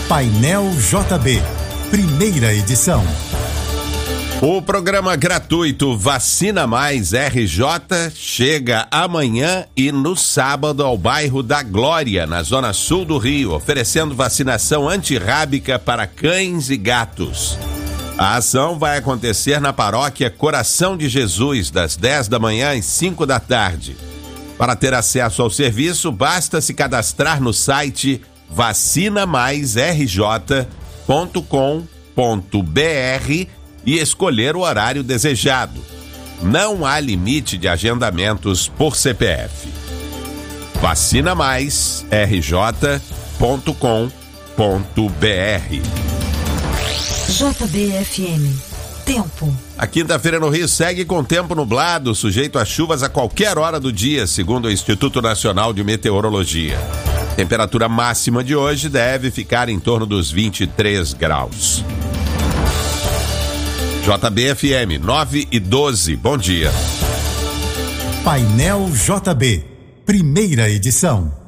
Painel JB, primeira edição. O programa gratuito Vacina Mais RJ chega amanhã e no sábado ao bairro da Glória, na zona sul do Rio, oferecendo vacinação antirrábica para cães e gatos. A ação vai acontecer na paróquia Coração de Jesus, das 10 da manhã às 5 da tarde. Para ter acesso ao serviço, basta se cadastrar no site vacinamaisrj.com.br e escolher o horário desejado. Não há limite de agendamentos por CPF. vacinamaisrj.com.br. JBFM. Tempo. A quinta-feira no Rio segue com tempo nublado, sujeito a chuvas a qualquer hora do dia, segundo o Instituto Nacional de Meteorologia. Temperatura máxima de hoje deve ficar em torno dos 23 graus. JBFM 9 e 12, bom dia. Painel JB, primeira edição.